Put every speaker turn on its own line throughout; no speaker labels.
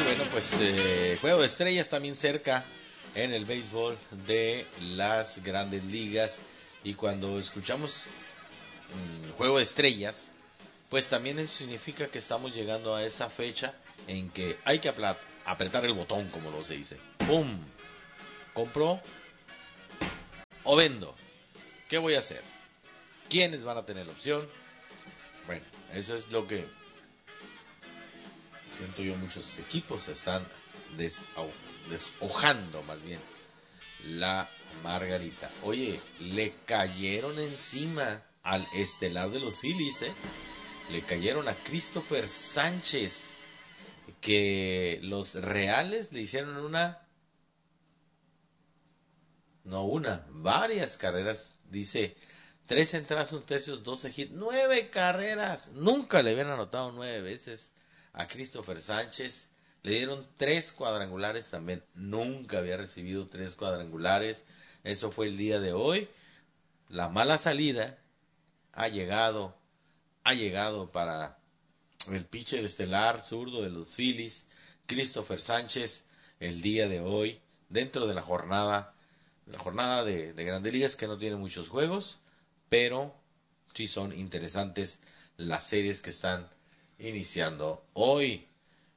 bueno, pues juego de estrellas también cerca en el béisbol de las grandes ligas. Y cuando escuchamos juego de estrellas, pues también eso significa que estamos llegando a esa fecha en que hay que apretar el botón, como lo se dice. ¡Pum! ¿Compro o vendo? ¿Qué voy a hacer? ¿Quiénes van a tener la opción? Bueno, eso es lo que siento yo. Muchos equipos están deshojando más bien la margarita. Oye, le cayeron encima al estelar de los Phillies, le cayeron a Christopher Sánchez, que los Reales le hicieron varias carreras, dice, 3 entradas, 1 tercio, 12 hits, 9 carreras, nunca le habían anotado 9 veces a Christopher Sánchez, le dieron 3 cuadrangulares también, nunca había recibido 3 cuadrangulares, eso fue el día de hoy. La mala salida ha llegado para el pitcher estelar zurdo de los Phillies, Christopher Sánchez, el día de hoy, dentro de la jornada de Grandes Ligas, que no tiene muchos juegos, pero sí son interesantes las series que están iniciando hoy.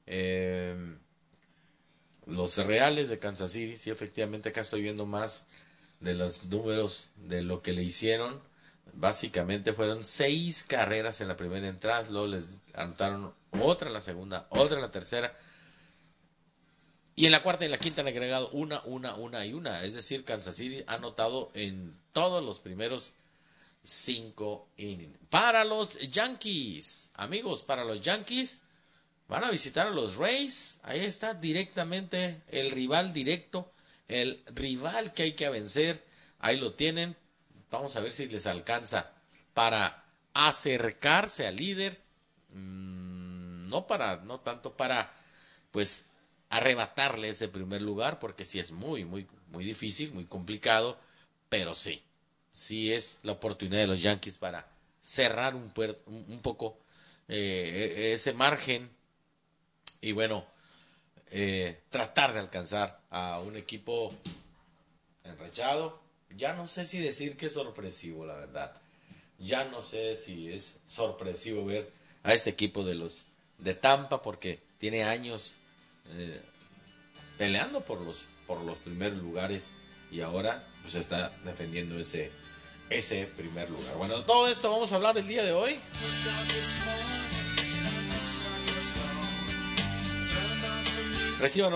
Los Reales de Kansas City, sí, efectivamente acá estoy viendo más de los números de lo que le hicieron. Básicamente fueron 6 carreras en la primera entrada, luego les anotaron otra en la segunda, otra en la tercera, y en la cuarta y en la quinta han agregado una. Es decir, Kansas City ha anotado en todos los primeros 5 innings. Para los Yankees, amigos, para los Yankees, van a visitar a los Rays. Ahí está directamente el rival directo, el rival que hay que vencer. Ahí lo tienen. Vamos a ver si les alcanza para acercarse al líder. No tanto para, pues, arrebatarle ese primer lugar, porque sí es muy difícil, muy complicado, pero sí es la oportunidad de los Yankees para cerrar un poco ese margen y bueno, tratar de alcanzar a un equipo enrachado. Ya no sé si decir que es sorpresivo, la verdad. Ya no sé si es sorpresivo ver a este equipo de Tampa, porque tiene años peleando por los primeros lugares y ahora pues está defendiendo ese primer lugar. Bueno, de todo esto vamos a hablar el día de hoy. Reciban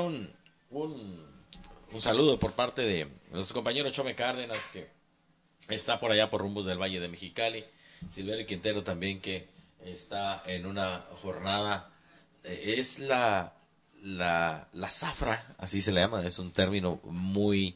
un saludo por parte de nuestro compañero Chome Cárdenas, que está por allá por rumbos del Valle de Mexicali. Silverio Quintero también, que está en una jornada. Es la zafra, así se le llama. Es un término muy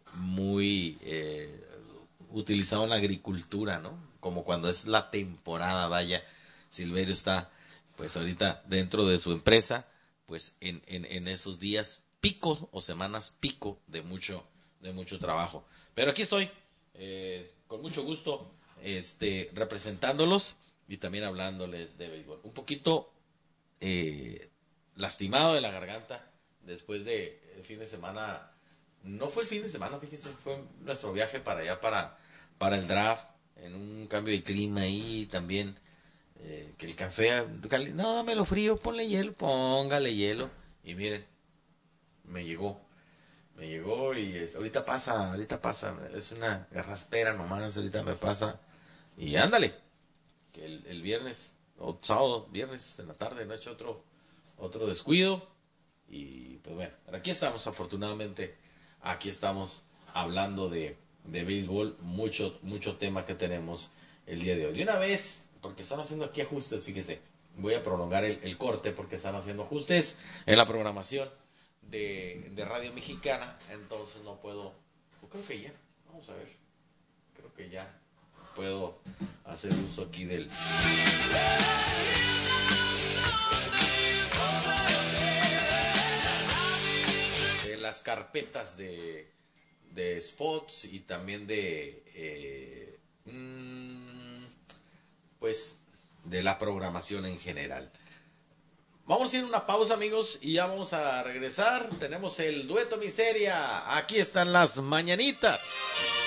utilizado en la agricultura, ¿no? Como cuando es la temporada, vaya. Silverio está, pues ahorita dentro de su empresa, pues en esos días pico o semanas pico de mucho trabajo. Pero aquí estoy, con mucho gusto, representándolos y también hablándoles de béisbol. Un poquito lastimado de la garganta después de el fin de semana. No fue el fin de semana, fíjese, fue nuestro viaje para allá, para el draft, en un cambio de clima y también que el café, no, dámelo frío, póngale hielo. Y miren, me llegó y ahorita pasa, es una raspera nomás, ahorita me pasa. Y ándale, que el viernes, o sábado, viernes en la tarde, no he hecho otro descuido. Y pues bueno, aquí estamos, afortunadamente, aquí estamos hablando de béisbol, mucho tema que tenemos el día de hoy. De una vez, porque están haciendo aquí ajustes, fíjese, voy a prolongar el corte porque están haciendo ajustes en la programación de Radio Mexicana, entonces no puedo, creo que ya, vamos a ver, creo que ya puedo hacer uso aquí de las carpetas de spots y también pues de la programación en general. Vamos a ir a una pausa, amigos, y ya vamos a regresar. Tenemos el dueto miseria. Aquí están las mañanitas.